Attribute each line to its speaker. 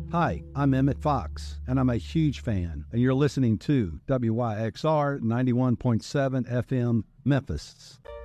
Speaker 1: Hi, I'm Emmett Fox, and I'm a huge fan, and you're listening to WYXR 91.7 FM Memphis.